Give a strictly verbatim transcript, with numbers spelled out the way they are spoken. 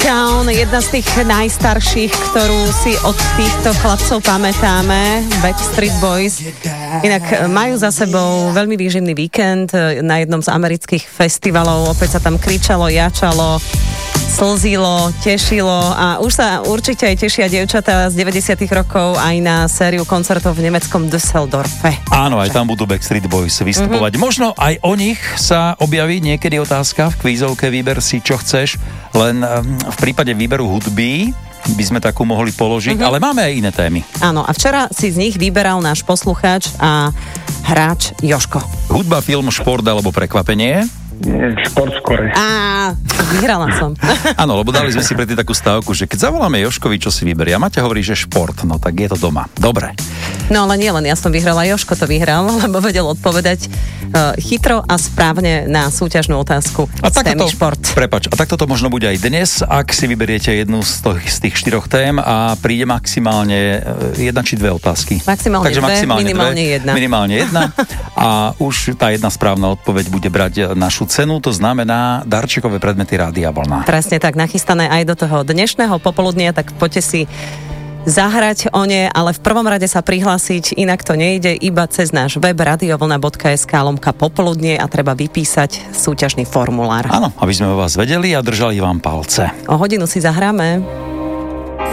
Down, jedna z tých najstarších, ktorú si od týchto chlapcov pamätáme, Backstreet Boys. Inak majú za sebou veľmi výživný víkend na jednom z amerických festivalov, opäť sa tam kričalo, jačalo, slzilo, tešilo a už sa určite aj tešia dievčatá z deväťdesiatych rokov aj na sériu koncertov v nemeckom Düsseldorfe. Áno, aj tam budú Backstreet Boys vystupovať. Mm-hmm. Možno aj o nich sa objaví niekedy otázka v kvízovke Výber si, čo chceš, len v prípade výberu hudby by sme takú mohli položiť, mm-hmm. ale máme aj iné témy. Áno, a včera si z nich vyberal náš poslucháč a hráč Jožko. Hudba, film, šport alebo prekvapenie? Šport skôr. Á, vyhrala som. Áno, lebo dali sme si predtým takú stávku, že keď zavoláme Jožkovi, čo si vyberie, a Maťa hovorí, že šport, no tak je to doma. Dobre. No ale nie len ja som vyhrala, Jožko to vyhral, lebo vedel odpovedať uh, chytro a správne na súťažnú otázku a z témy to, šport. Prepač, a takto to možno bude aj dnes, ak si vyberiete jednu z, to, z tých štyroch tém a príde maximálne jedna či dve otázky. Maximálne Takže dve, maximálne minimálne dve, jedna. Minimálne jedna. A už tá jedna správna odpoveď bude brať našu cenu, to znamená darčekové predmety Rádia Vlna. Presne tak, nachystané aj do toho dnešného popoludnia, tak poďte si zahrať o ne, ale v prvom rade sa prihlásiť, inak to nejde, iba cez náš web radiovlna bodka es ká lomka popoludnie a treba vypísať súťažný formulár. Áno, aby sme o vás vedeli a držali vám palce. O hodinu si zahráme